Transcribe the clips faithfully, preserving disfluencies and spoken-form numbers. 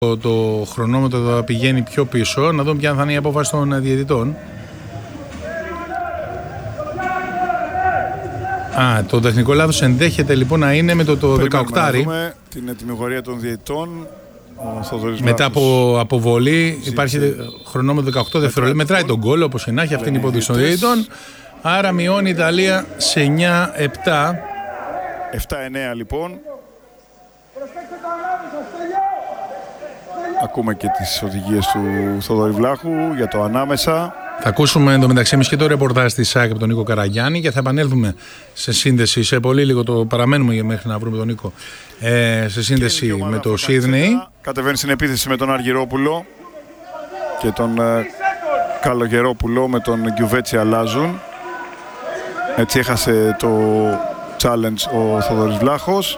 το, το χρονόμετρο θα πηγαίνει πιο πίσω, να δούμε ποια θα είναι η απόφαση των διαιτητών. Α, το τεχνικό λάθος ενδέχεται λοιπόν να είναι με το, το δεκαοκτώ. Να δούμε την ετοιμιγορία των διαιτητών. Μετά από αποβολή Ζήτησε. Υπάρχει χρονόμετρο δεκαοκτώ δευτερόλεπτα. Μετράει τον γκολ όπως και να έχει, αυτή είναι η υπόδειξη των διαιτητών. Άρα μειώνει η Ιταλία σε εννιά επτά. επτά εννιά λοιπόν. Ακούμε και τις οδηγίες του Θοδωρή Βλάχου για το ανάμεσα. Θα ακούσουμε εντωμεταξύ εμείς και το ρεπορτάζ της ΣΑΕΚ από τον Νίκο Καραγιάννη και θα επανέλθουμε σε σύνδεση σε πολύ λίγο, το παραμένουμε μέχρι να βρούμε τον Νίκο, ε, σε σύνδεση με το Σίδνεϊ. Κατεβαίνει στην επίθεση με τον Αργυρόπουλο και τον ε, Καλογερόπουλο με τον Γκιουβέτσι αλλάζουν. Έτσι έχασε το challenge ο Θοδωρής Βλάχος.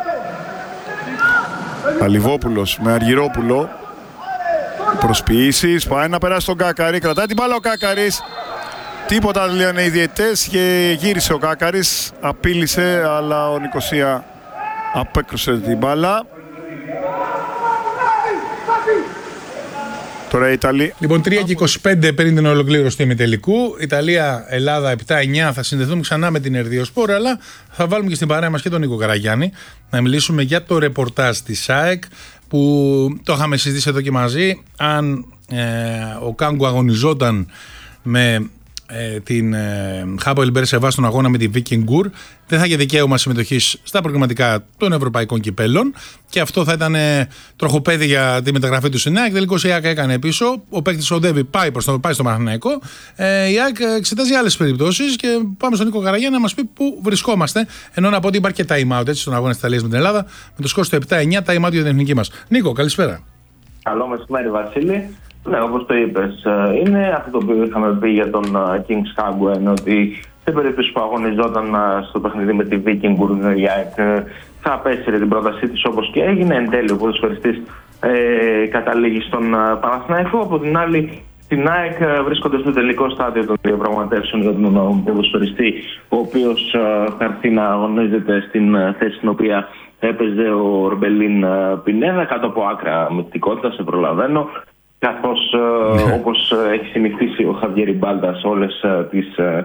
Αλιβόπουλος με Αργυρόπουλο. Προσποιήσεις, πάει να περάσει τον Κάκαρη, κρατάει την μπάλα ο Κάκαρης. Τίποτα δεν λένε οι διαιτητές και γύρισε ο Κάκαρης, απείλησε, αλλά ο Νικοσία απέκρουσε την μπάλα. Τώρα η Ιταλία. Λοιπόν, τρία και είκοσι πέντε πριν την ολοκλήρωση του ημιτελικού. Ιταλία-Ελλάδα επτά εννιά. Θα συνδεθούμε ξανά με την Ερδιοσπόρ, αλλά θα βάλουμε και στην παρέα μας και τον Νίκο Καραγιάννη να μιλήσουμε για το ρεπορτάζ της ΣΑΕΚ, που το είχαμε συζητήσει εδώ και μαζί. Αν ε, ο Κάγκου αγωνιζόταν με ε, την ε, Χάποελ Μπερσεβά στον αγώνα με τη Vikingur, δεν θα είχε δικαίωμα συμμετοχής στα προγραμματικά των Ευρωπαϊκών Κυπέλων και αυτό θα ήταν ε, τροχοπέδι για τη μεταγραφή του στην ΑΕΚ. Τελικώς η ΑΕΚ έκανε πίσω. Ο παίκτης οδεύει, πάει, προς το, πάει στο Παναθηναϊκό. Ε, η ΑΕΚ εξετάζει άλλες περιπτώσεις και πάμε στον Νίκο Καραγιάννη να μας πει πού βρισκόμαστε. Ενώ να πω ότι υπάρχει και time out έτσι, στον αγώνα της Ιταλίας με την Ελλάδα, με το σκορ στο επτά εννιά, time out για την εθνική μας. Νίκο, καλησπέρα. Καλό μεσημέρι, Βασίλη. Ναι, όπως το είπες, είναι αυτό το οποίο είχαμε πει για τον Kings Kanguen, ότι σε περίπτωση που αγωνιζόταν στο παιχνίδι με τη Vikingur, η ΑΕΚ θα απέσυρε την πρότασή της όπως και έγινε. Εν τέλει, ο ποδοσφαιριστής ε, καταλήγει στον Παναθηναϊκό. Από την άλλη, στην ΑΕΚ βρίσκονται στο τελικό στάδιο των διαπραγματεύσεων για τον ποδοσφαιριστή, ο οποίος θα έρθει να αγωνίζεται στην θέση στην οποία έπαιζε ο Ορμπελίν Πινέδα, κάτω από άκρα μυστικότητα, σε προλαβαίνω. Καθώς yeah. όπως έχει συνηθίσει ο Χαβιέρι Μπάλτα σε όλες τις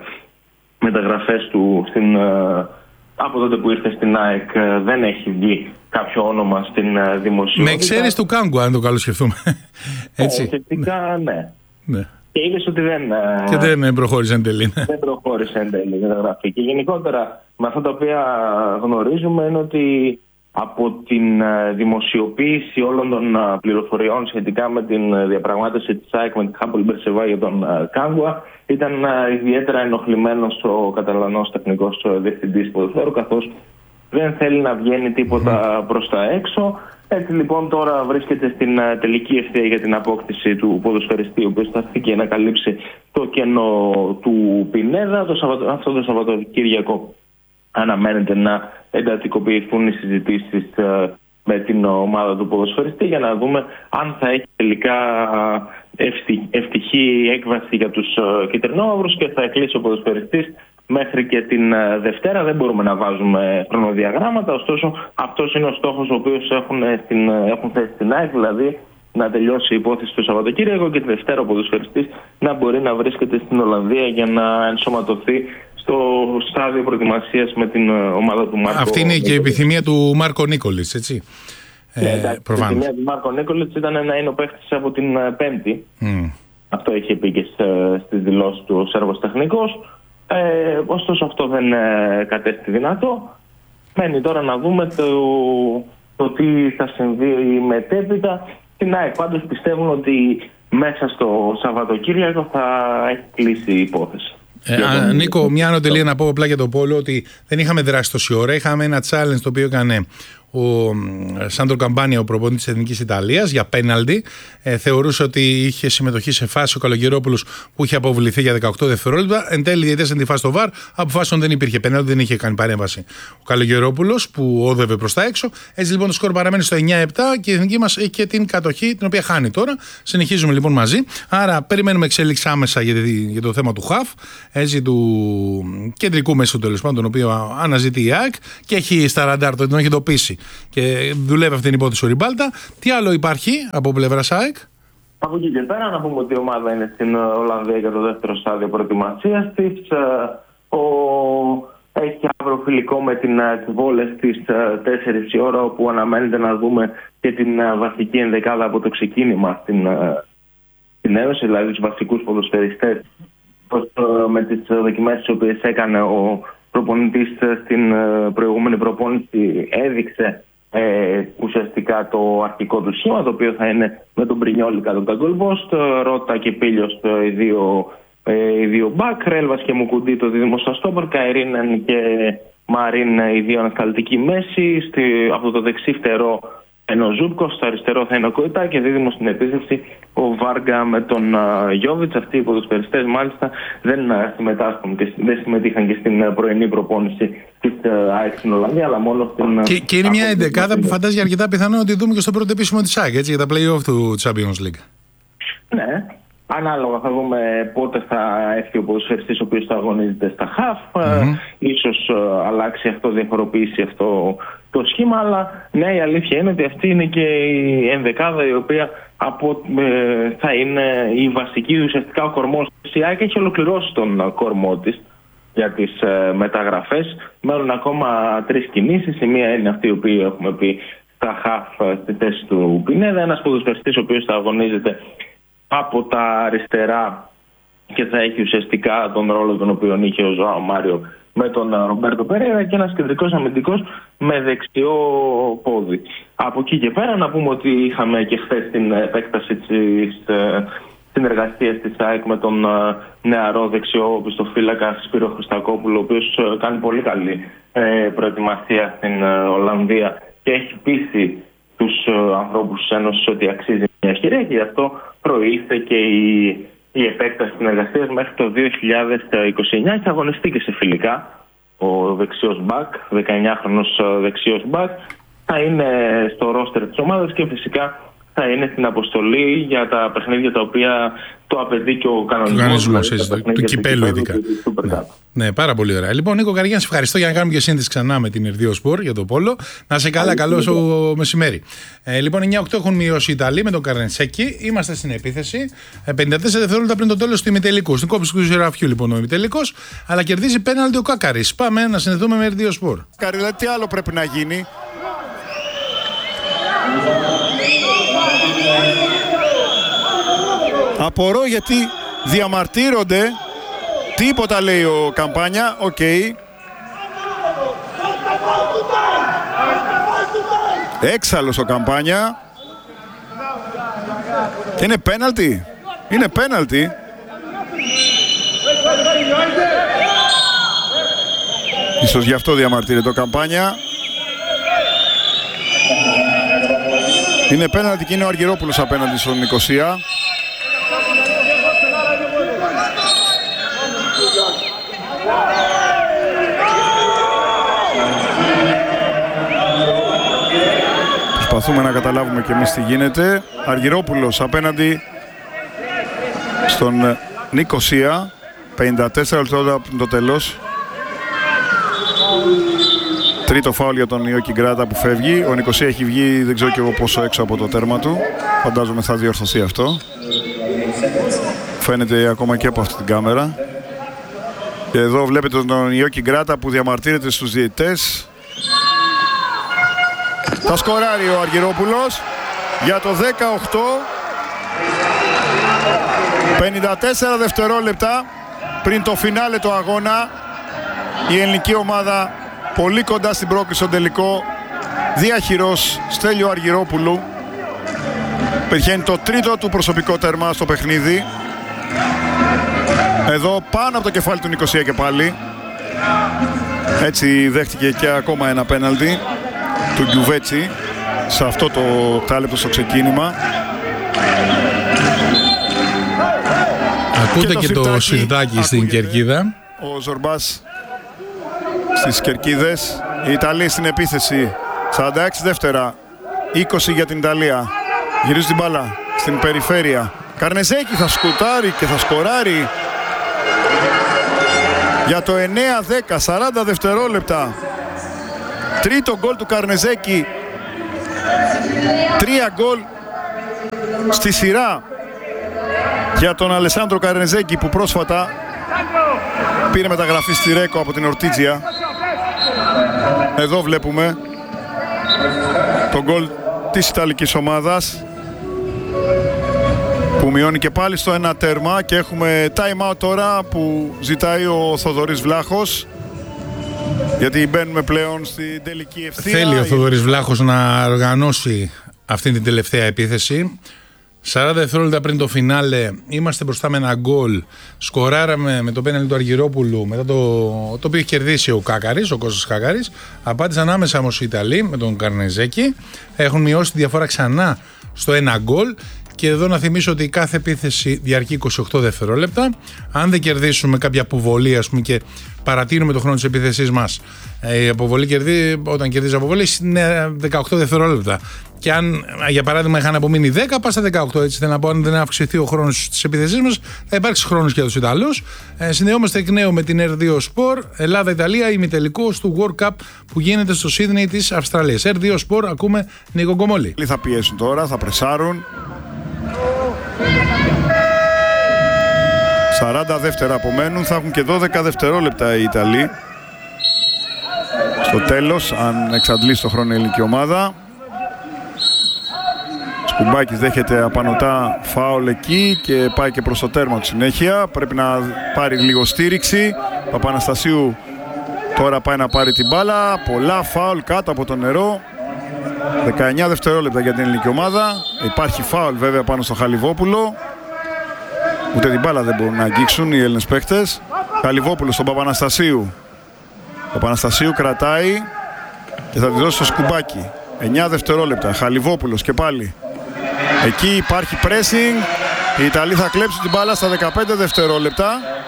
μεταγραφές του στην, από τότε που ήρθε στην ΑΕΚ, δεν έχει βγει κάποιο όνομα στην δημοσιότητα. Με εξαίρεση του Κάγκου, αν το καλώς σκεφτούμε. Έτσι. Ουσιαστικά ναι. ναι. Και είδες ότι δεν, και δεν προχώρησε εν τέλει. Δεν προχώρησε εν τέλει η μεταγραφή. Και γενικότερα με αυτά τα οποία γνωρίζουμε είναι ότι από την δημοσιοποίηση όλων των πληροφοριών σχετικά με την διαπραγμάτευση της ΑΕΚ με την Χάποελ Μπερσεβά για τον Κάγκουα, ήταν ιδιαίτερα ενοχλημένος ο Καταλανός τεχνικός διευθυντής ποδοσφαίρου, καθώς δεν θέλει να βγαίνει τίποτα mm. προς τα έξω. Έτσι λοιπόν τώρα βρίσκεται στην τελική ευθεία για την απόκτηση του ποδοσφαιριστή, ο οποίος θα έρθει και να καλύψει το κενό του Πινέδα. Το Σαββατο... Αυτό το Σαββατοκύριακο αναμένεται να εντατικοποιηθούν οι συζητήσεις με την ομάδα του ποδοσφαιριστή για να δούμε αν θα έχει τελικά ευτυχή έκβαση για τους κυτρινόμαυρους και θα κλείσει ο ποδοσφαιριστής μέχρι και την Δευτέρα. Δεν μπορούμε να βάζουμε χρονοδιαγράμματα, ωστόσο αυτός είναι ο στόχος ο οποίος έχουν, στην, έχουν θέσει στην ΑΕΚ, δηλαδή να τελειώσει η υπόθεση το Σαββατοκύριακο και τη Δευτέρα ο ποδοσφαιριστής να μπορεί να βρίσκεται στην Ολλανδία για να ενσωματωθεί στο στάδιο προετοιμασίας με την ομάδα του Μάρκο. Αυτή είναι και η επιθυμία του Μάρκο Νίκολιτς, έτσι. Ναι, ε, η επιθυμία του Μάρκο Νίκολιτς ήταν να είναι ο παίκτης από την Πέμπτη. Mm. Αυτό είχε πει και στις δηλώσεις του ο Σέρβος τεχνικός. Ε, ωστόσο αυτό δεν ε, κατέστη δυνατό. Μένει τώρα να δούμε το, το τι θα συμβεί μετέπειτα. Στην ΑΕΚ πάντως πιστεύουν ότι μέσα στο Σαββατοκύριακο θα έχει κλείσει η υπόθεση. Ε, α, Νίκο, μια ανωτελεία να πω απλά για το πόλο, ότι δεν είχαμε δράσει τόση ώρα. Είχαμε ένα challenge το οποίο έκανε ο Σάντρο Καμπάνια, ο προπονητής της Εθνικής Ιταλίας, για πέναλτι. Ε, θεωρούσε ότι είχε συμμετοχή σε φάση ο Καλογερόπουλος που είχε αποβληθεί για δεκαοκτώ δευτερόλεπτα. Εν τέλει, διαιτές τη φάση στο βαρ, αποφάσισαν δεν υπήρχε πέναλτι, δεν είχε κάνει παρέμβαση ο Καλογερόπουλος που όδευε προς τα έξω. Έτσι λοιπόν το σκορ παραμένει στο εννιά επτά και η εθνική μας έχει και την κατοχή, την οποία χάνει τώρα. Συνεχίζουμε λοιπόν μαζί. Άρα περιμένουμε εξέλιξη άμεσα για, για το θέμα του Χαφ, έτσι, του κεντρικού μέσου τέλος πάντων, τον οποίο αναζητεί η ΑΕΚ και έχει στα ραντάρ, τον έχει εντοπίσει και δουλεύει αυτή την υπόθεση ο Ριμπάλτα. Τι άλλο υπάρχει από πλευρά ΣΑΕΚ? Από εκεί και πέρα να πούμε ότι η ομάδα είναι στην Ολλανδία για το δεύτερο στάδιο προετοιμασίας της. Ο... Έχει αύριο φιλικό με την Βόλες στις τέσσερις η ώρα, όπου αναμένεται να δούμε και την βασική ενδεκάδα από το ξεκίνημα στην, στην Ένωση, δηλαδή τους βασικούς ποδοσφαιριστές, με τις δοκιμές τις οποίες έκανε ο προπονητής στην προηγούμενη προπόνηση. Έδειξε ε, ουσιαστικά το αρχικό του σχήμα, το οποίο θα είναι με τον Πρινιόλι κατά τον Γκολμπόστ, Ρώτα και Πίλιος οι δύο, ε, οι δύο μπακ, Ρέλβας και Μουκουντή το δίδυμο στα στόπερ, Καϊρίνεν και Μαρίν οι δύο ανασταλτικοί μέση, στη, από το δεξί φτερό ενώ Ζούρκο, στο αριστερό θα είναι ο Κοϊτά και δίδυμο στην επίθεση ο Βάργα με τον Γιόβιτς. Αυτοί οι ποδοσφαιριστές μάλιστα δεν, και, δεν συμμετείχαν και στην πρωινή προπόνηση της ΑΕΚ στην Ολλανδία, αλλά μόνο στην. Και, και είναι μια εντεκάδα που φαντάζει αρκετά πιθανό ότι δούμε και στο πρώτο επίσημο της ΑΕΚ, έτσι, για τα play-off του Champions League. Ναι. Ανάλογα θα δούμε πότε θα έρθει ο ποδοσφαιριστής ο οποίος θα αγωνίζεται στα χαφ. Mm-hmm. Ίσως uh, αλλάξει αυτό, διαφοροποιήσει αυτό το σχήμα. Αλλά ναι, η αλήθεια είναι ότι αυτή είναι και η ενδεκάδα η οποία από, ε, θα είναι η βασική, ουσιαστικά ο κορμός της. Η ΑΕΚ έχει ολοκληρώσει τον κορμό της για τις ε, μεταγραφές. Μένουν ακόμα τρεις κινήσεις. Η μία είναι αυτή η οποία έχουμε πει στα χαφ στη θέση του Πινέδα. Ένας ποδοσφαιριστής ο οποίος θα αγωνίζεται από τα αριστερά και θα έχει ουσιαστικά τον ρόλο τον οποίο είχε ο Ζωάο Μάριο με τον Ρομπέρτο Περέιρα, και ένας κεντρικός αμυντικός με δεξιό πόδι. Από εκεί και πέρα να πούμε ότι είχαμε και χθες την επέκταση της συνεργασίας της ΑΕΚ με τον νεαρό δεξιό πιστοφύλακα Σπύρο Χριστακόπουλο, ο οποίος κάνει πολύ καλή προετοιμασία στην Ολλανδία και έχει πείσει τους ανθρώπους της Ένωσης ότι αξίζει μια ευκαιρία, και γι' αυτό προήλθε και η, η επέκταση συνεργασίας μέχρι το δύο χιλιάδες είκοσι εννιά και αγωνιστεί και σε φιλικά. Ο δεξιός μπακ, δεκαεννιάχρονος δεξιός μπακ, θα είναι στο ρόστερ της ομάδας και φυσικά θα είναι στην αποστολή για τα παιχνίδια τα οποία το απαιτεί και ο κανονισμός του κυπέλου ειδικά. Ναι. ναι, πάρα πολύ ωραία. Λοιπόν, Νίκο Καραγιάννη, σε ευχαριστώ, για να κάνουμε και σύνδεση ξανά με την Ερδείο Σπορ για το πόλο. Να σε καλά, καλό σου μεσημέρι. Ε, λοιπόν, εννιά οκτώ έχουν μειώσει οι Ιταλοί με τον Καρνετσέκη. Είμαστε στην επίθεση. Ε, πενήντα τέσσερα δευτερόλεπτα πριν το τέλος του ημιτελικού. Στην κόψη του Ζεραφιού, λοιπόν, ο ημιτελικός. Αλλά κερδίζει πέναλτι ο Κάκαρης. Πάμε να συνδεθούμε με Ερδείο Σπορ. Καριλά, τι άλλο πρέπει να γίνει? Απορώ γιατί διαμαρτύρονται. Τίποτα λέει ο Καμπάνια. Οκ. Okay. Έξαλλος ο Καμπάνια. Είναι πέναλτι. Είναι πέναλτι. Ίσως γι' αυτό διαμαρτύρεται ο Καμπάνια. Είναι πέναλτι και είναι ο Αργυρόπουλος απέναντι στον Νικοσία. Προσπαθούμε να καταλάβουμε και εμείς τι γίνεται. Αργυρόπουλος απέναντι στον Νικοσία. πενήντα τέσσερα λεπτά από το τέλος. Τρίτο φάουλ για τον Ιώκη Γκράτα που φεύγει. Ο Νικοσία έχει βγει, δεν ξέρω και εγώ πόσο, έξω από το τέρμα του. Φαντάζομαι θα διορθωθεί αυτό. Φαίνεται ακόμα και από αυτή την κάμερα. Και εδώ βλέπετε τον Ιώκη Γκράτα που διαμαρτύρεται στους διαιτητές. Θα σκοράρει ο Αργυρόπουλος για το δεκαοκτώ. πενήντα τέσσερα δευτερόλεπτα πριν το φινάλε του αγώνα. Η ελληνική ομάδα πολύ κοντά στην πρόκριση στον τελικό. Διαχειρός Στέλιο Αργυρόπουλου. Πετυχαίνει το τρίτο του προσωπικό τέρμα στο παιχνίδι. Εδώ πάνω από το κεφάλι του Νικοσία και πάλι. Έτσι δέχτηκε και ακόμα ένα πέναλτι του Γκιουβέτσι σε αυτό το τάλεπτο στο ξεκίνημα. Ακούτε και, και το σφυρτάκι στην κερκίδα. Ο Ζορμπάς στις κερκίδες. Οι Ιταλοί στην επίθεση. σαράντα έξι δεύτερα. είκοσι για την Ιταλία. Γυρίζει την μπάλα στην περιφέρεια. Καρνεζέκη θα σκουτάρει και θα σκοράρει για το εννέα δέκα. σαράντα δευτερόλεπτα Τρίτο γκολ του Καρνεζέκη. Τρία γκολ στη σειρά για τον Αλεσάνδρο Καρνεζέκη, που πρόσφατα πήρε μεταγραφή στη Ρέκο από την Ορτίτζια. Εδώ βλέπουμε το γκολ της Ιταλικής ομάδας, που μειώνει και πάλι στο ένα τέρμα, και έχουμε time out τώρα που ζητάει ο Θοδωρής Βλάχος, γιατί μπαίνουμε πλέον στην τελική ευθεία. Θέλει ο Θοδωρής Βλάχος να οργανώσει αυτή την τελευταία επίθεση. σαράντα δευτερόλεπτα πριν το φινάλε είμαστε μπροστά με ένα γκολ. Σκοράραμε με το πέναλτι του Αργυρόπουλου, μετά το, το οποίο έχει κερδίσει ο Κάκαρης, ο Κώστας Κάκαρης. Απάντησαν άμεσα όμως οι Ιταλοί με τον Καρνεζέκη. Έχουν μειώσει τη διαφορά ξανά στο ένα γκολ. Και εδώ να θυμίσω ότι κάθε επίθεση διαρκεί είκοσι οκτώ δευτερόλεπτα. Αν δεν κερδίσουμε κάποια αποβολή, ας πούμε, και παρατείνουμε το χρόνο της επίθεσής μας, η αποβολή κερδί, όταν κερδίζει αποβολή είναι δεκαοκτώ δευτερόλεπτα. Και αν για παράδειγμα είχαν απομείνει δέκα, πας στα δεκαοκτώ. Έτσι θέλω να πω, αν δεν αυξηθεί ο χρόνος της επίθεσής μας, θα υπάρξει χρόνος και για τους Ιταλούς. Ε, συνδεόμαστε εκ νέου με την αρ δύο Sport, Ελλάδα-Ιταλία, ημιτελικός του World Cup που γίνεται στο Σίδνεϊ της Αυστραλίας. αρ δύο Sport, ακούμε Νίκο Γκομόλη. Θα πιέσουν τώρα, θα πρεσάρουν. σαράντα δεύτερα απομένουν, θα έχουν και δώδεκα δευτερόλεπτα οι Ιταλοί στο τέλος, αν εξαντλήσει το χρόνο η ελληνική ομάδα. Σκουμπάκης δέχεται απανωτά φάουλ εκεί και πάει και προς το τέρμα του συνέχεια. Πρέπει να πάρει λίγο στήριξη. Παπαναστασίου τώρα πάει να πάρει την μπάλα. Πολλά φάουλ κάτω από το νερό. δεκαεννιά δευτερόλεπτα για την ελληνική ομάδα. Υπάρχει φάουλ βέβαια πάνω στο Χαλιβόπουλο. Ούτε την μπάλα δεν μπορούν να αγγίξουν οι Έλληνες παίκτες. Χαλιβόπουλος στον Παπαναστασίου. Ο Παπαναστασίου κρατάει και θα τη δώσει στο Σκουμπάκι. εννιά δευτερόλεπτα. Χαλιβόπουλος και πάλι. Εκεί υπάρχει pressing. Οι Ιταλοί θα κλέψουν την μπάλα στα δεκαπέντε δευτερόλεπτα.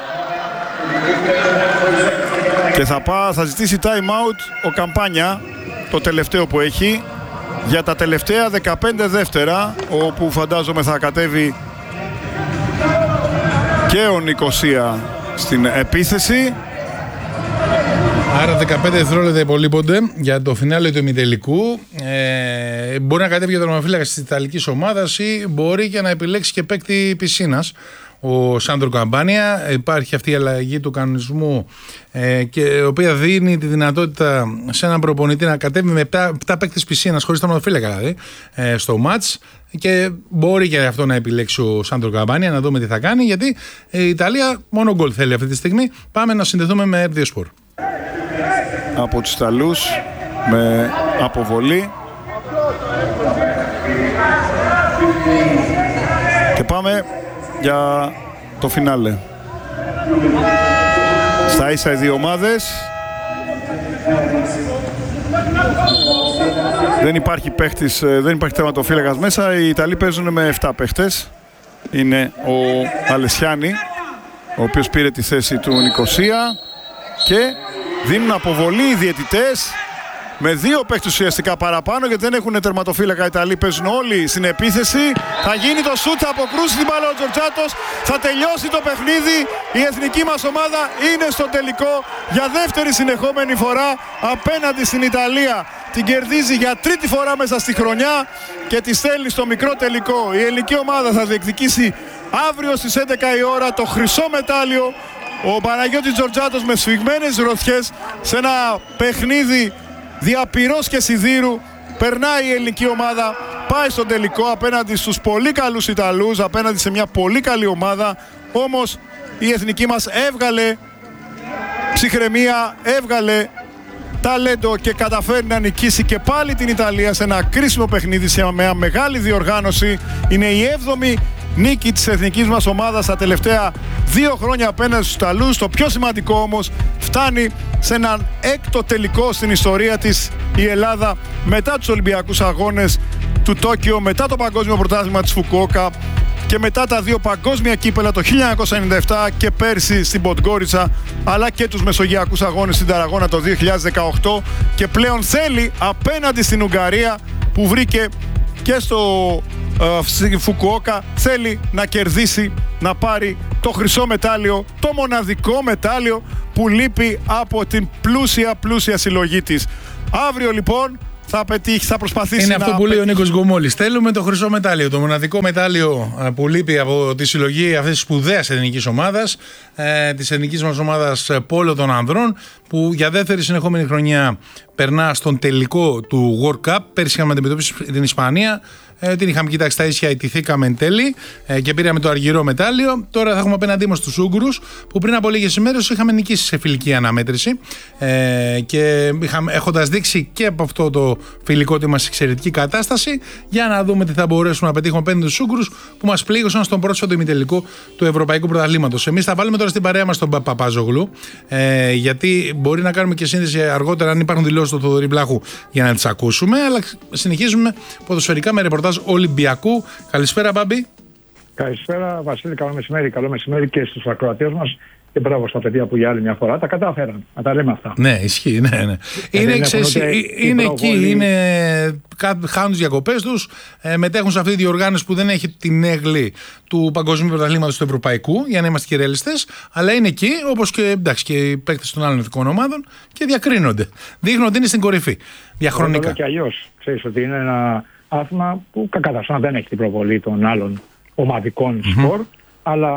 Και θα, πά, θα ζητήσει time out ο Καμπάνια, το τελευταίο που έχει, για τα τελευταία δεκαπέντε δεύτερα, όπου φαντάζομαι θα κατέβει και ο Νικοσία στην επίθεση. Άρα δεκαπέντε δευτερόλεπτα υπολείπονται για το φινάλε του ημιτελικού. Ε, μπορεί να κατέβει για τον τερματοφύλακα της Ιταλικής ομάδας ή μπορεί και να επιλέξει και παίκτη πισίνας ο Σάντρο Καμπάνια. Υπάρχει αυτή η αλλαγή του κανονισμού, ε, και η οποία δίνει τη δυνατότητα σε έναν προπονητή να κατέβει με επτά παίκτες πισίνας, χωρίς τερματοφύλακα δηλαδή, ε, στο μάτς. Και μπορεί και αυτό να επιλέξει ο Σάντρο Καμπάνια, να δούμε τι θα κάνει, γιατί η Ιταλία μόνο γκολ θέλει αυτή τη στιγμή. Πάμε να συνδεθούμε με αρ δύο Sport. Από τους Ιταλούς με αποβολή. Και πάμε για το φινάλε. Στα ίσα οι δύο ομάδες. Δεν υπάρχει παίχτης, δεν υπάρχει τερματοφύλακας μέσα. Οι Ιταλοί παίζουν με επτά παίχτες. Είναι ο Αλεσιάνη, ο οποίος πήρε τη θέση του Νικοσία, και δίνουν αποβολή οι διαιτητές με δύο παίκτες ουσιαστικά παραπάνω, γιατί δεν έχουν τερματοφύλακα. Οι Ιταλοί παίζουν όλοι στην επίθεση. Θα γίνει το σουτ, θα αποκρούσει την μπάλα ο Τζορτζάτος, θα τελειώσει το παιχνίδι. Η εθνική μας ομάδα είναι στο τελικό για δεύτερη συνεχόμενη φορά απέναντι στην Ιταλία. Την κερδίζει για τρίτη φορά μέσα στη χρονιά και τη στέλνει στο μικρό τελικό. Η ελληνική ομάδα θα διεκδικήσει αύριο στις έντεκα η ώρα το χρυσό μετάλλιο. Ο Παναγιώτης Τζορτζάτος με σφιγμένες ροθιές σε ένα παιχνίδι δια πυρός και σιδήρου. Περνάει η ελληνική ομάδα, πάει στον τελικό απέναντι στους πολύ καλούς Ιταλούς, απέναντι σε μια πολύ καλή ομάδα. Όμως η εθνική μας έβγαλε ψυχραιμία, έβγαλε ταλέντο και καταφέρει να νικήσει και πάλι την Ιταλία σε ένα κρίσιμο παιχνίδι, σε μια μεγάλη διοργάνωση. Είναι η έβδομη νίκη της εθνικής μας ομάδας τα τελευταία δύο χρόνια απέναντι στους Ιταλούς. Το πιο σημαντικό όμως, φτάνει σε έναν έκτο τελικό στην ιστορία της η Ελλάδα μετά τους Ολυμπιακούς Αγώνες του Τόκιο, μετά το Παγκόσμιο Πρωτάθλημα της Φουκουόκα και μετά τα δύο παγκόσμια κύπελα το χίλια εννιακόσια ενενήντα επτά και πέρσι στην Ποντγκόριτσα, αλλά και τους Μεσογειακούς Αγώνες στην Ταραγώνα το δύο χιλιάδες δεκαοκτώ, και πλέον θέλει απέναντι στην Ουγγαρία που βρήκε και στο uh, Φουκουόκα, θέλει να κερδίσει, να πάρει το χρυσό μετάλλιο, το μοναδικό μετάλλιο που λείπει από την πλούσια πλούσια συλλογή της. Αύριο λοιπόν θα πετύχει, θα προσπαθήσει. Είναι να αυτό που λέει πετύχει. ο Νίκος Γκομόλης. Θέλουμε το χρυσό μετάλλιο. Το μοναδικό μετάλλιο που λείπει από τη συλλογή αυτής της σπουδαίας ελληνικής ομάδας, ε, της ελληνικής μας ομάδας πόλο των ανδρών, που για δεύτερη συνεχόμενη χρονιά περνά στον τελικό του World Cup. Πέρσι είχαμε αντιμετωπίσει την Ισπανία. Ε, την είχαμε κοιτάξει τα ίσια, ιτηθήκαμε εν τέλει ε, και πήραμε το αργυρό μετάλλιο. Τώρα θα έχουμε απέναντί μας τους Ούγγρους, που πριν από λίγες ημέρες είχαμε νικήσει σε φιλική αναμέτρηση. Ε, και είχαμε, έχοντας δείξει και από αυτό το φιλικό ότι είμαστε σε εξαιρετική κατάσταση, για να δούμε τι θα μπορέσουμε να πετύχουμε απέναντι στους Ούγγρους, που μας πλήγωσαν στον πρώτο ημιτελικό του Ευρωπαϊκού Πρωταθλήματος. Εμείς θα βάλουμε τώρα στην παρέα μας τον Παπάζογλου, ε, γιατί μπορεί να κάνουμε και σύνδεση αργότερα, αν υπάρχουν δηλώσεις του Θοδωρή Βλάχου, για να τις ακούσουμε. Αλλά συνεχίζουμε ποδοσφαιρικά με ρεπορτάζ Ολυμπιακού. Καλησπέρα, Μπάμπη. Καλησπέρα, Βασίλη. Καλό μεσημέρι. Καλό μεσημέρι και στους ακροατές μας. Και μπράβο στα παιδιά που για άλλη μια φορά τα κατάφεραν. Να τα λέμε αυτά. Ναι, ισχύει. Ναι, ναι. Είναι, είναι, ξέρεις, είναι εκεί, είναι, χάνουν τις διακοπές τους, ε, μετέχουν σε αυτή τη διοργάνωση που δεν έχει την έγκλη του Παγκοσμίου Πρωταθλήματος του Ευρωπαϊκού, για να είμαστε και ρεαλιστές, αλλά είναι εκεί, όπως και, εντάξει, και οι παίκτες των άλλων εθνικών ομάδων, και διακρίνονται. Δείχνουν ότι είναι στην κορυφή διαχρονικά. Και αλλιώς, ξέρεις ότι είναι ένα άθλημα που κακά δεν έχει την προβολή των άλλων ομαδικών mm-hmm. σπορ, αλλά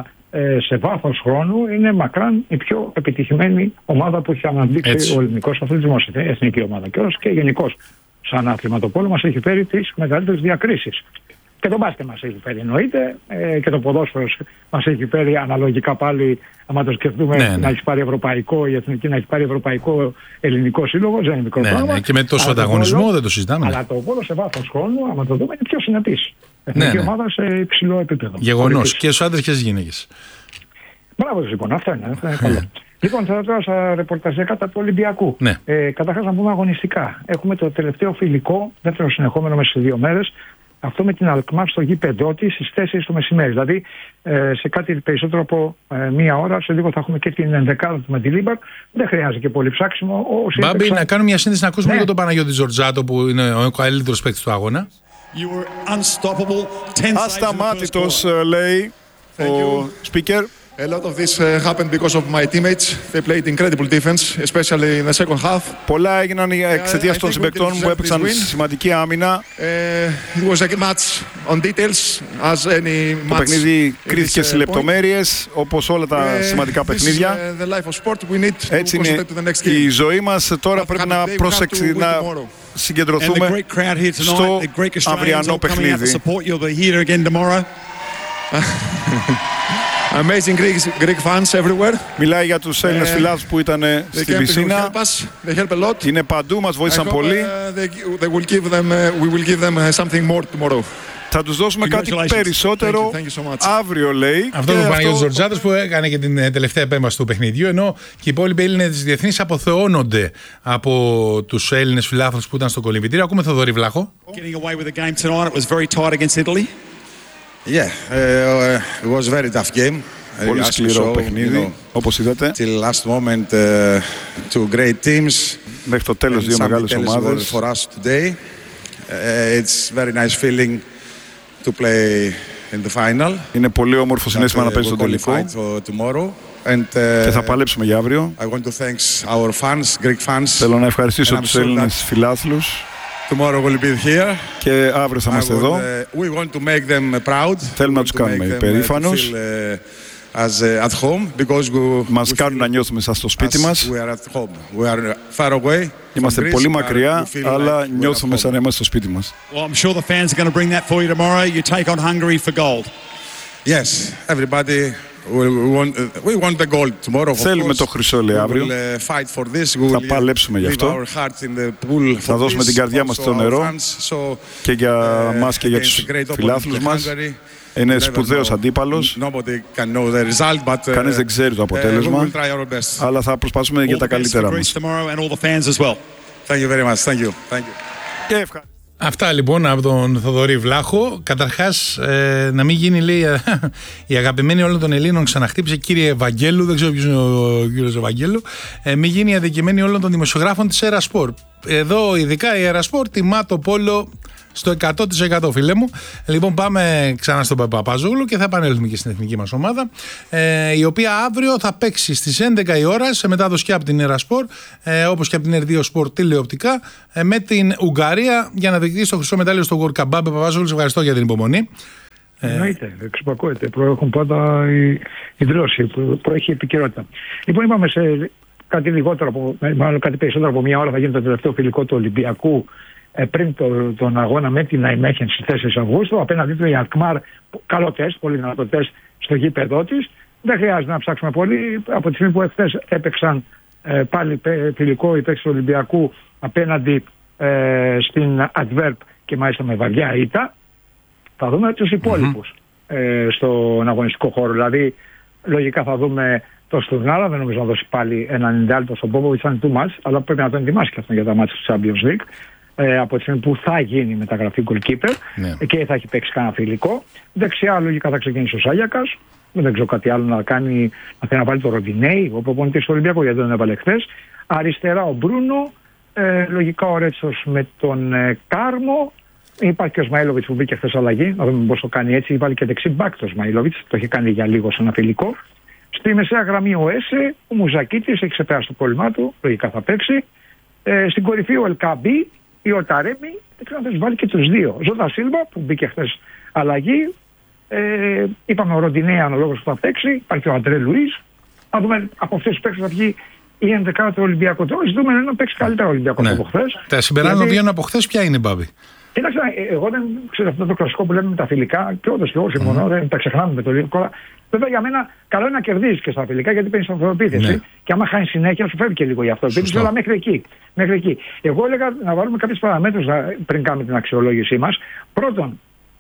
ε, σε βάθος χρόνου είναι μακράν η πιο επιτυχημένη ομάδα που έχει αναδείξει Έτσι. ο ελληνικός αθλητισμός, η εθνική ομάδα. Και όλος και γενικώς σαν άθλημα το πόλο μας έχει φέρει τις μεγαλύτερες διακρίσεις. Και το μπάσκετ μας έχει φέρει εννοείται, ε, και το ποδόσφαιρο μας έχει φέρει αναλογικά πάλι, άμα το σκεφτούμε, ναι, ναι. να έχει πάρει ευρωπαϊκό, η εθνική να έχει πάρει ευρωπαϊκό ελληνικό σύλλογο, δεν είναι μικρό ναι, πράγμα. Ναι, και με τόσο ανταγωνισμό πόλο, δεν το συζητάμε. Αλλά το πόλο σε βάθος χρόνου, άμα το δούμε, είναι πιο συνεπής. Εθνική ναι, ναι. ομάδα σε υψηλό επίπεδο. Γεγονός, και στους άντρες και στις γυναίκες. Μπράβο λοιπόν, αυτό είναι, αυτό είναι καλό. Λοιπόν, θα τώρα στα ρεπορταζιακά του Ολυμπιακού. Ναι. Ε, καταρχάς να πούμε αγωνιστικά. Έχουμε το τελευταίο φιλικό, δεύτερο συνεχόμενο μέσα σε δύο μέρες. Αυτό με την Αλκμάρ στο γήπεδό της στις τέσσερις το μεσημέρι. Δηλαδή ε, σε κάτι περισσότερο από ε, μία ώρα. Σε λίγο θα έχουμε και την ενδεκάδα του με τη Λίμπαρ. Δεν χρειάζεται και πολύ ψάξιμο. Μπάμπη, έπαιξαν... να κάνουμε μια σύνδεση να ακούσουμε ναι. λίγο τον Παναγιώτη Τζορτζάτο, που είναι ο καλύτερος παίκτης του αγώνα. Ασταμάτητος, λέει ο speaker. A lot of this uh, happened because of my teammates. They played incredible defense, especially in the second half. Πολλά έγιναν εξαιτίας των συμπαικτών μου που έπαιξαν σημαντική άμυνα. Uh, it was a match on details, as any match. Το παιχνίδι κρίθηκε στις λεπτομέρειες, όπως όλα τα uh, σημαντικά παιχνίδια. Is, uh, the life of sport. We need Έτσι to είναι to the next η ζωή μας. Τώρα πρέπει να προσέξουμε, να συγκεντρωθούμε στο αυριανό παιχνίδι. Amazing Greek, Greek fans everywhere. Μιλάει για τους Έλληνες uh, φιλάθλους που ήταν στην πισίνα. Είναι παντού, μας βοήθησαν πολύ. Uh, they, they will give them, uh, we will give them uh, something more tomorrow. Θα τους δώσουμε κάτι περισσότερο thank you, thank you so αύριο, λέει. Αυτό είναι ο Παναγιώτης Τζορτζάτος που έκανε και την τελευταία επέμβαση του παιχνιδιού, ενώ και οι υπόλοιποι Έλληνες διεθνείς αποθεώνονται από τους Έλληνες φιλάθλους που ήταν στο κολυμβητήριο. Ακούμε Θοδωρή Βλάχο. Yeah, uh, it was a very tough game. Πολύ σκληρό παιχνίδι, όπως είδατε. Till last moment, uh, two great teams. Μέχρι το τέλος δύο μεγάλες ομάδες. For us today, uh, it's very nice feeling to play in the final. Είναι πολύ όμορφο συναίσθημα να παίζει στον τελικό. And, uh, και θα παλέψουμε για αύριο. I want to thank our fans, Greek fans. Θέλω να ευχαριστήσω τους Έλληνες φιλάθλους. Tomorrow we'll be here. Και αύριο θα είμαστε εδώ. Uh, we want to make them proud. Θέλουμε να τους κάνουμε υπερήφανους. As, uh, at home, because we, μας we κάνουν να νιώθουμε σαν στο σπίτι μας. We are at home. We are far away. Είμαστε Greece, πολύ μακριά, αλλά like νιώθουμε σαν να είμαστε στο σπίτι μας. Well, I'm sure the fans are going to bring that for you tomorrow. You take on Hungary for gold. Yes, everybody. We want, we want the gold tomorrow. Θέλουμε το χρυσό, λέει, αύριο. Θα παλέψουμε γι' αυτό. Θα δώσουμε την καρδιά μας στο νερό και για μας και για τους φιλάθλους μας. Είναι σπουδαίος αντίπαλος. Κανείς δεν ξέρει το αποτέλεσμα, αλλά θα προσπαθήσουμε για τα καλύτερα μας. Και ευχαριστώ. Αυτά λοιπόν από τον Θοδωρή Βλάχο. Καταρχάς, ε, να μην γίνει, λέει, η αγαπημένη όλων των Ελλήνων ξαναχτύπησε, κύριε Ευαγγέλου, δεν ξέρω ποιος είναι ο κύριος Ευαγγέλου, ε, μην γίνει η αδικημένη όλων των δημοσιογράφων της Αερασπορ. Εδώ, ειδικά η Αερασπορ τιμά το πόλο στο εκατό τοις εκατό, φίλε μου. Λοιπόν, πάμε ξανά στον Παπαζόγλου και θα επανέλθουμε και στην εθνική μας ομάδα, ε, η οποία αύριο θα παίξει στις έντεκα η ώρα σε μετάδοση και από την Ερασπορ, ε, όπως και από την Ερδίο Σπορ τηλεοπτικά, ε, με την Ουγγαρία για να διεκδικήσει το χρυσό μετάλλιο στο World Cup. Μπάμπε Παπαζόγλου, ευχαριστώ για την υπομονή. Εννοείται, εξυπακούεται. Προέχουν πάντα η, η δήλωση, προέχει η επικαιρότητα. Λοιπόν, είπαμε σε κάτι λιγότερο, από, μάλλον κάτι περισσότερο από μια ώρα θα γίνει το τελευταίο φιλικό του Ολυμπιακού ε, πριν το, τον αγώνα με την Ναϊμέχεν στις τέσσερις Αυγούστου. Απέναντί του η Αλκμάρ, καλό τεστ, πολύ δυνατό τεστ στο γήπεδό της. Δεν χρειάζεται να ψάξουμε πολύ. Από τη στιγμή που εχθές έπαιξαν ε, πάλι φιλικό οι παίκτες του Ολυμπιακού απέναντι ε, στην Adverb και μάλιστα με βαριά ήττα. Θα δούμε τους υπόλοιπους mm-hmm. ε, στον αγωνιστικό χώρο. Δηλαδή, λογικά θα δούμε το Στουρνάρα, δεν νομίζω να δώσει πάλι έναν ενενήντα λεπτό στον Πόποβιτς, θα είναι του μάτς, αλλά πρέπει να τον ετοιμάσει και αυτό για τα μάτς του Champions League. Ε, από τη στιγμή που θα γίνει η μεταγραφή goalkeeper yeah. και θα έχει παίξει κανένα φιλικό. Δεξιά, λογικά θα ξεκινήσει ο Σάγιακας. Δεν ξέρω κάτι άλλο να κάνει, να θέλει να βάλει το Ροντινέι, ο προπονητής του Ολυμπιακού, γιατί δεν έβαλε χθες. Αριστερά ο Μπρούνο, ε, λογικά ο Ρέτσος με τον ε, Κάρμο. Υπάρχει και ο Σμαήλοβιτς που μπήκε χθες αλλαγή, να δούμε πώς το κάνει έτσι. Υπάρχει και δεξί μπακ το Σμαήλοβιτς, το είχε κάνει για λίγο σε ένα φιλικό. Στη μεσαία γραμμή ο Έσε, ο Μουζακίτης έχει ξεπεράσει το πρόβλημά του, λογικά θα παίξει. Ε, στην κορυφή ο Ελκαμπή ή ο Ταρέμι, δεν ξέρω αν θα βάλει και τους δύο. Ζώτα Σίλβα που μπήκε χθες αλλαγή. Ε, είπαμε ο Ροντινέι αναλόγως που θα παίξει. Υπάρχει ο Αντρέ Λουίς. Να δούμε από αυτές τις παίξεις θα βγει η ενδεκάδα του Ολυμπιακού. Τώρα ζητούμε να παίξει καλύτερα ο Ολυμπιακός ναι. από χθες. Τα συμπεράσματα δηλαδή... βγαίνουν από χθες, ποια είναι, Μπάμπη? Κοίταξε, εγώ δεν ξέρω αυτό το κλασικό που λέμε με τα φιλικά και όντως και εγώ συμφωνώ, mm. δεν τα ξεχνάμε με το λίγο. Βέβαια για μένα καλό είναι να κερδίζεις και στα φιλικά γιατί παίρνεις αυτοεπίθεση. Ναι. Και άμα χάνεις συνέχεια σου φεύγει και λίγο η αυτοεπίθεση, αλλά μέχρι εκεί, μέχρι εκεί. Εγώ έλεγα να βάλουμε κάποιες παραμέτρους πριν κάνουμε την αξιολόγησή μας. Πρώτον,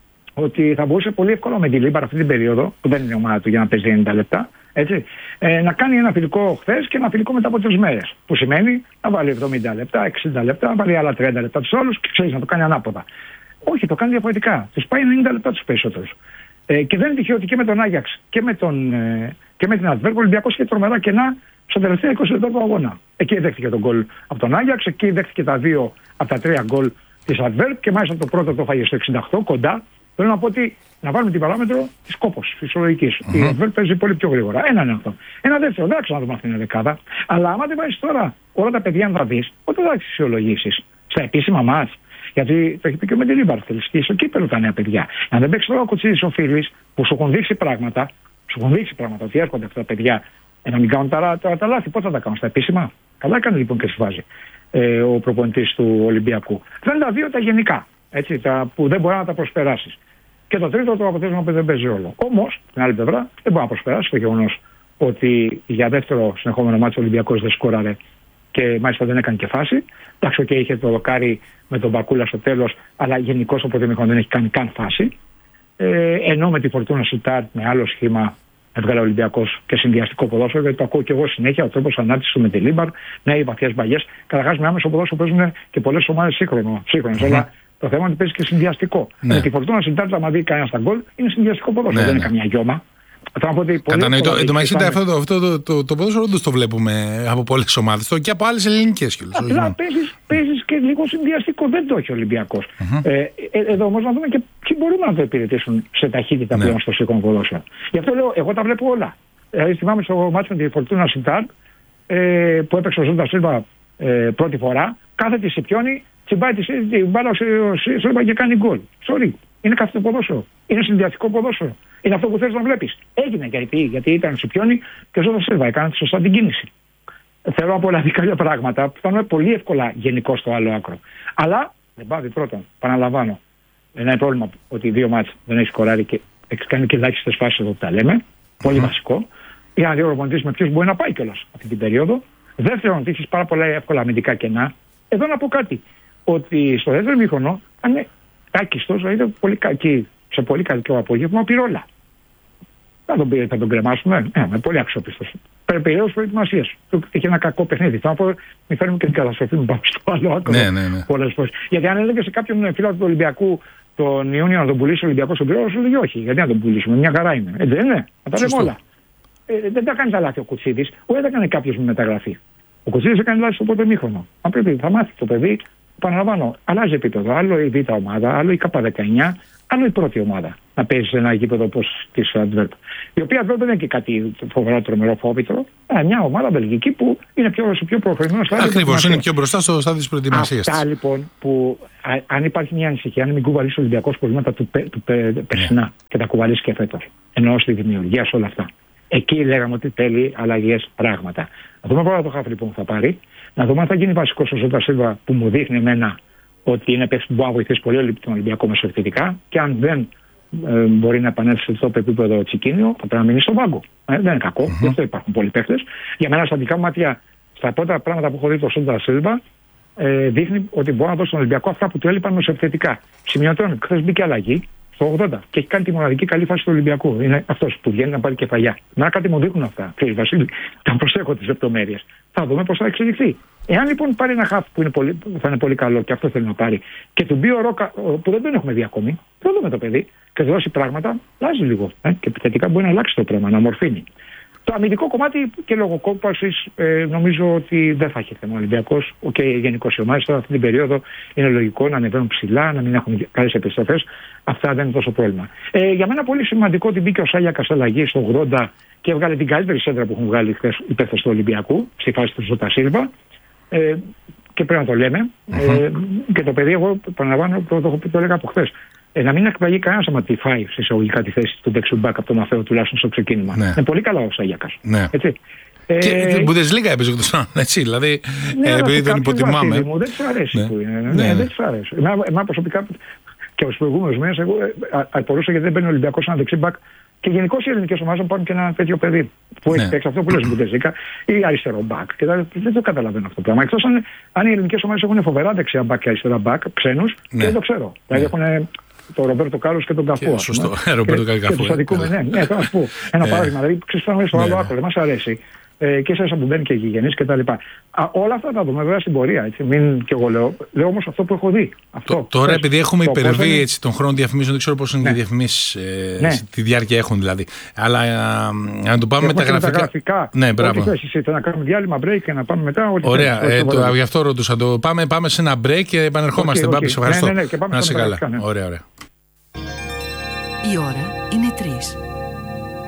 ότι θα μπορούσε πολύ εύκολα με τη Λίμπαρ αυτή την περίοδο, που δεν είναι η ομάδα του για να παίζει ενενήντα λεπτά, έτσι, ε, να κάνει ένα φιλικό χθες και ένα φιλικό μετά από τρεις μέρες. Που σημαίνει να βάλει εβδομήντα λεπτά, εξήντα λεπτά, να βάλει άλλα τριάντα λεπτά τους άλλους και ξέρεις να το κάνει ανάποδα. Όχι, το κάνει διαφορετικά. Τους πάει ενενήντα λεπτά τους περισσότερους. Ε, και δεν είναι τυχαίο ότι και με τον Άγιαξ και με, τον, ε, και με την Adverb ο Ολυμπιακός είχε τρομερά κενά στα τελευταία είκοσι λεπτά του αγώνα. Εκεί δέχτηκε τον γκολ από τον Άγιαξ, εκεί δέχτηκε τα δύο από τα τρία γκολ της Adverb και μάλιστα το πρώτο το φάγε στο εξήντα οκτώ κοντά. Θέλω να πω ότι να βάλουμε την παράμετρο της κόπος, φυσιολογικής. Mm-hmm. Η Adverb παίζει πολύ πιο γρήγορα. Ένα είναι αυτό. Ένα δεύτερο, δεν θα ξαναδούμε αυτήν την δεκάδα. Αλλά άμα δεν βάζεις τώρα όλα τα παιδιά να τα δεις, πότε θα έχεις αξιολογήσεις? Στα επίσημα μάτς. Γιατί το έχει πει και με την Λίμπαρ, θέλει στο κύπελο τα νέα παιδιά. Αν δεν παίξει τώρα ο Κοτσίδης ο Φίλης που σου έχουν δείξει πράγματα, σου έχουν δείξει πράγματα ότι έρχονται αυτά τα παιδιά ε, να μην κάνουν τα, τα, τα λάθη, πότε θα τα κάνουν στα επίσημα? Καλά έκανε λοιπόν και σφάζει ε, ο προπονητής του Ολυμπιακού. Θα είναι τα δύο τα γενικά, έτσι, τα που δεν μπορεί να τα προσπεράσεις. Και το τρίτο το αποτέλεσμα που δεν παίζει ρόλο. Όμως, την άλλη πλευρά, δεν μπορεί να προσπεράσει το γεγονός ότι για δεύτερο συνεχόμενο μάτσο ο Ολυμπιακός δεν σκόραρε και μάλιστα δεν έκανε και φάση. Εντάξει, okay, είχε το δοκάρι με τον Μπακούλα στο τέλος, αλλά γενικώς ο πρωτομήχρονο δεν έχει κάνει καν φάση. Ε, ενώ με τη Φορτούνα Σιτάρτ με άλλο σχήμα έβγαλε ο Ολυμπιακός και συνδυαστικό ποδόσφαιρο, γιατί το ακούω και εγώ συνέχεια, ο τρόπος ανάπτυξης του με τη Λίμπαρ, νέοι βαθιές μπαγιές. Καταρχάς με άμεσο ποδόσφαιρο παίζουν και πολλές ομάδες σύγχρονες, mm-hmm. αλλά το θέμα είναι ότι παίζει και συνδυαστικό. Ναι. Με τη Φορτούνα Σιτάρτ, άμα δει κανένα στα γκολ, είναι συνδυαστικό ποδόσφαιρο, ναι, δεν είναι ναι. καμιά γιώμα. Κατανοητό. Εν τω μεταξύ αυτό το, το, το, το, το ποδόσφαιρο όντως το βλέπουμε από πολλές ομάδες και από άλλες ελληνικές κιόλας. Απλά παίζεις και λίγο συνδυαστικό, δεν το έχει ο Ολυμπιακός. Uh-huh. Ε, ε, εδώ όμως να δούμε και ποιοι μπορούμε να το υπηρετήσουν σε ταχύτητα πλέον ναι. στο σύγχρονο ποδόσφαιρο. Γι' αυτό λέω, εγώ τα βλέπω όλα. Δηλαδή θυμάμαι στο μάτσο με τη Φορτούνα Σιτάρτ ε, που έπαιξε ο Ζώντα Σίλβα ε, πρώτη φορά, κάθεται σε πιόνι, τσιμπάει την μπάλα ο Σίλβα και κάνει γκολ. Sorry. Είναι κάθετο ποδόσφαιρο. Είναι συνδυαστικό ποδόσφαιρο. Είναι αυτό που θέλεις να βλέπεις. Έγινε γιατί, γιατί ήταν Σιπιόνι και ο Ζώτα Σίλβα. Έκαναν σωστά την κίνηση. Θέλω να πω δηλαδή κάποια πράγματα που θα είναι πολύ εύκολα γενικό στο άλλο άκρο. Αλλά δεν πάει πρώτον, παραλαμβάνω. Ένα είναι πρόβλημα ότι δύο μάτς δεν έχει σκοράρει και έχει κάνει και ελάχιστες φάσεις εδώ που τα λέμε. Πολύ mm-hmm. βασικό. Για να δει ο προπονητής με ποιους μπορεί να πάει κιόλας αυτή την περίοδο. Δεύτερον, ότι έχει πάρα πολλά εύκολα αμυντικά κενά. Εδώ να πω κάτι. Ότι στο δεύτερο μήχρονο ήταν κάκιστος, δηλαδή πολύ κακή, σε πολύ κακό απόγευμα πυρόλα. Θα τον, θα τον κρεμάσουμε, ναι, με πολύ αξιόπιστος. Περιπηρέως προετοιμασίας. Είχε ένα κακό παιχνίδι. Θα πω, μην φέρνουμε και την καταστροφή μου πάμε στο άλλο άκρο. Ναι, ναι, ναι. Πολλές φορές. Γιατί αν έλεγε σε κάποιον φίλο του Ολυμπιακού τον Ιούνιο να τον πουλήσει ο Ολυμπιακός στον Πυραιό, σου λέγει όχι. Γιατί να τον πουλήσουμε, μια χαρά είναι. Ε, δεν είναι. Να τα λέμε όλα. Ε, δεν τα κάνει τα λάθη ο Κουτσίδης, ούτε τα έκανε κάποιος με μεταγραφή. Ο Κουτσίδης έκανε λάθη στο πρώτο μήχρονο. Αν πρέπει, θα μάθει το παιδί Παραλαμβάνω, αλλάζει επίπεδο. Άλλο η Β' ομάδα, άλλο η Κ δεκαεννιά, άλλο η πρώτη ομάδα. Να παίζει σε ένα γήπεδο όπως τη Αντβέρπ. Η οποία βέβαια δεν είναι και κάτι φοβερό τρομερό φόβητρο. Μια ομάδα βελγική που είναι πιο, πιο προχωρημένο στάδιο. Ακριβώς, είναι πιο μπροστά στο στάδιο της προετοιμασίας. Αυτά λοιπόν που α, αν υπάρχει μια ανησυχία, αν μην κουβαλήσει ο Ολυμπιακός προβλήματα του, του, του περσινά yeah. και τα κουβαλήσει και φέτος. Ενώ στη δημιουργία, σε όλα αυτά. Εκεί λέγαμε ότι θέλει αλλαγές πράγματα. Να δούμε πρώτα το χάφ λοιπόν που θα πάρει. Να δούμε αν θα γίνει βασικός ο Ζώτα Σίλβα που μου δείχνει εμένα ότι είναι παίκτης που μπορεί να βοηθήσει πολύ τον Ολυμπιακό μεσοεπιθετικά. Και αν δεν ε, μπορεί να επανέλθει στο top επίπεδο Τσικίνιο, θα πρέπει να μείνει στον πάγκο. Ε, δεν είναι κακό, mm-hmm. γι' αυτό υπάρχουν πολλοί παίκτες. Για μένα, στα δικά μου μάτια, στα πρώτα πράγματα που έχω δει το Ζώτα Σίλβα, ε, δείχνει ότι μπορεί να δώσει στον Ολυμπιακό αυτά που του έλειπαν μεσοεπιθετικά. Σημειωτών, χθες μπήκε αλλαγή στο ογδόντα και έχει κάνει τη μοναδική καλή φάση του Ολυμπιακού. Είναι αυτός που βγαίνει να πάρει κεφαλιά. Να κάτι μου δείχνουν αυτά. Κύριε Βασίλη, τα προσέχω τις λεπτομέρειες. Θα δούμε πώς θα εξελιχθεί. Εάν λοιπόν πάρει ένα χαφ που είναι πολύ, θα είναι πολύ καλό και αυτό θέλει να πάρει και του μπει ο Ρόκα που δεν τον έχουμε δει ακόμη, θα δούμε το παιδί και θα δώσει πράγματα, αλλάζει λίγο. Ε, και επιθετικά μπορεί να αλλάξει το πράγμα, να μορφύνει. Το αμυντικό κομμάτι και λόγω κόπασης ε, νομίζω ότι δεν θα έχει θέμα ο Ολυμπιακός. Και okay, γενικώ οι ομάδες τώρα αυτή την περίοδο είναι λογικό να ανεβαίνουν ψηλά, να μην έχουν καλές επιστροφές. Αυτά δεν είναι τόσο πρόβλημα. Ε, για μένα πολύ σημαντικό ότι μπήκε ο Σάγιακας αλλαγή στο ογδόντα και έβγαλε την καλύτερη σέντρα που έχουν βγάλει χθες οι παίκτες του Ολυμπιακού στη φάση του Ζώτα Σίλβα. Ε, και πρέπει να το λέμε. Uh-huh. Ε, και το παιδί, εγώ επαναλαμβάνω, το, το, το, το έλεγα από χθες. Ε, να μην εκπλαγεί κανένας άμα τη φάει σε εισαγωγικά τη θέση του δεξιμπάκ από τον Μαθαίο τουλάχιστον στο ξεκίνημα. Ναι. Είναι πολύ καλά ο Σάγιακας. Ναι. Έτσι. Και η Μπουντεσλίγα έπαιζε εκτός των έτσι, δηλαδή, ναι, ε, επειδή τον υποτιμάμε. Μου, δεν της αρέσει ναι. που είναι. Ναι, ναι. Δεν της αρέσει. Εμένα προσωπικά και στους προηγούμενους μήνες εγώ απορούσα γιατί δεν μπαίνει ο Ολυμπιακός ένα δεξιμπάκ και γενικώς οι ελληνικές ομάδες να πάρουν και ένα τέτοιο παιδί που έχει ναι. παίξει αυτό που λες Μπουντεσλίγα ή αριστερό μπακ. Δεν το καταλαβαίνω αυτό το πράγμα. Εκτός αν, αν οι ελληνικές ομάδες έχουν φοβερά δεξιά μπακ και αριστερά μπακ, ξένους, ναι. και δεν το ξέρω. Ναι. Δηλαδή έχουν τον Ρομπέρτο Κάρλος και τον Καφού. Σωστό, Ρομπέρτο Καφού. Και τους αδικούμε, ναι, ναι, θα σας πω. Ένα παράδειγμα, δηλαδή ξεσπάμε στο άλλο άκρο, δεν μας αρέσει. Ε, και σε που μπαίνει και γηγενής και τα λοιπά. Α, όλα αυτά τα δούμε βέβαια στην πορεία. Έτσι. Μην και εγώ λέω, λέω όμως αυτό που έχω δει. Αυτό, το, τώρα επειδή έχουμε υπερβεί είναι... έτσι, τον χρόνο διαφημίσεων, δεν ξέρω πώς είναι ναι. οι διαφημίσεις, ε, ναι. τη διάρκεια έχουν δηλαδή. Αλλά να το πάμε με τα γραφικά. τα γραφικά. Ναι, μπράβο. Ό,τι θες, να κάνουμε διάλειμμα break και να πάμε μετά. Ό,τι ωραία, θες, ε, το, γι' αυτό ρωτούσα. Το, πάμε, πάμε σε ένα break και επανερχόμαστε. Okay, okay. Ευχαριστώ. Ναι, ναι, ναι, και πάμε να είσαι καλά. Ναι. Ωραία, ωραία. Η ώρα είναι τρεις.